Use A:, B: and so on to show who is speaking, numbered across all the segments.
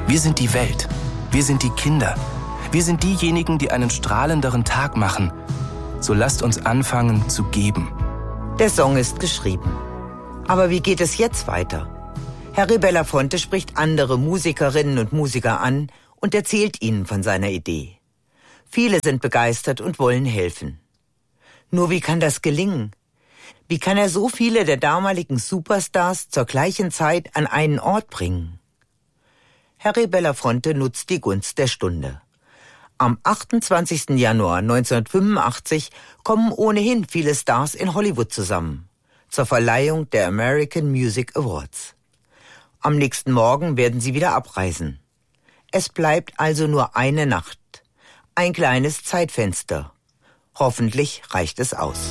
A: Wir sind die Welt. Wir sind die Kinder. Wir sind diejenigen, die einen strahlenderen Tag machen. So lasst uns anfangen zu geben.
B: Der Song ist geschrieben. Aber wie geht es jetzt weiter? Harry Belafonte spricht andere Musikerinnen und Musiker an und erzählt ihnen von seiner Idee. Viele sind begeistert und wollen helfen. Nur wie kann das gelingen? Wie kann er so viele der damaligen Superstars zur gleichen Zeit an einen Ort bringen? Harry Belafonte nutzt die Gunst der Stunde. Am 28. Januar 1985 kommen ohnehin viele Stars in Hollywood zusammen, zur Verleihung der American Music Awards. Am nächsten Morgen werden sie wieder abreisen. Es bleibt also nur eine Nacht. Ein kleines Zeitfenster. Hoffentlich reicht es aus.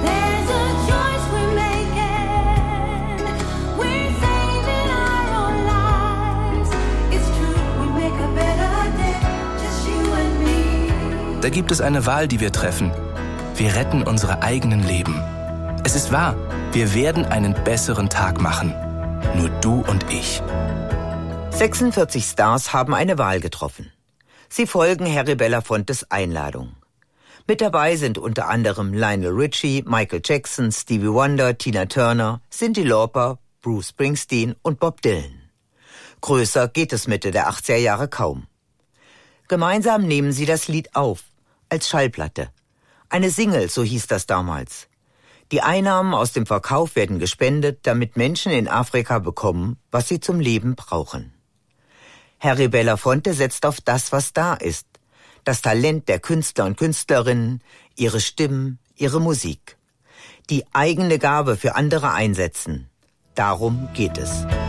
A: Da gibt es eine Wahl, die wir treffen. Wir retten unsere eigenen Leben. Es ist wahr, wir werden einen besseren Tag machen. Nur du und ich.
B: 46 Stars haben eine Wahl getroffen. Sie folgen Harry Belafontes Einladung. Mit dabei sind unter anderem Lionel Richie, Michael Jackson, Stevie Wonder, Tina Turner, Cyndi Lauper, Bruce Springsteen und Bob Dylan. Größer geht es Mitte der 80er Jahre kaum. Gemeinsam nehmen sie das Lied auf, als Schallplatte. Eine Single, so hieß das damals. Die Einnahmen aus dem Verkauf werden gespendet, damit Menschen in Afrika bekommen, was sie zum Leben brauchen. Harry Belafonte setzt auf das, was da ist. Das Talent der Künstler und Künstlerinnen, ihre Stimmen, ihre Musik. Die eigene Gabe für andere einsetzen. Darum geht es.